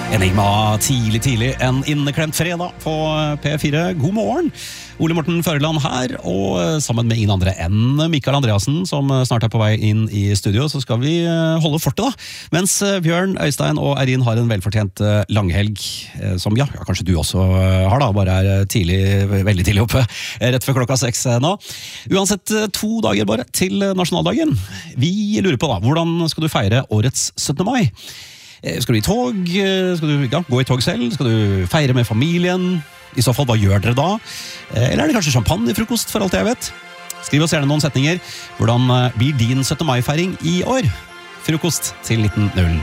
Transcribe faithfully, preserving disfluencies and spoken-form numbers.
Enigma tidlig, tidlig, en inneklemt fredag på P fire. God morgen! Ole Morten Føreland her, og sammen med ingen andre enn Mikael Andreasen, som snart er på vei inn i studio, så skal vi holde fortet da. Mens Bjørn, Øystein og Eirin har en velfortjent langhelg, som ja, kanskje du også har da, bare er tidlig, veldig tidlig oppe, rett før klokka seks nå. Uansett to dager bare til nasjonaldagen. Vi lurer på da, hvordan skal du feire årets syttende mai? Skal du i tog? Skal du ja, gå i tog selv? Skal du feire med familien? I så fall, hva gjør dere da? Eller er det kanskje champagnefrokost, for alt jeg vet? Skriv oss gjerne noen setninger. Hvordan blir din syttende mai-feiring i år? Frokost til nitten null